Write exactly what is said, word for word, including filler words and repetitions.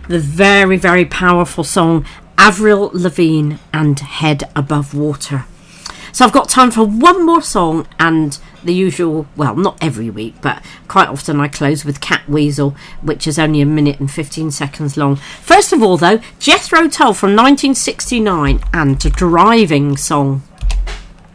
the very, very powerful song Avril Lavigne and Head Above Water. So I've got time for one more song and the usual, well, not every week, but quite often I close with Catweasel, which is only a minute and fifteen seconds long. First of all, though, Jethro Tull from nineteen sixty-nine and Driving Song.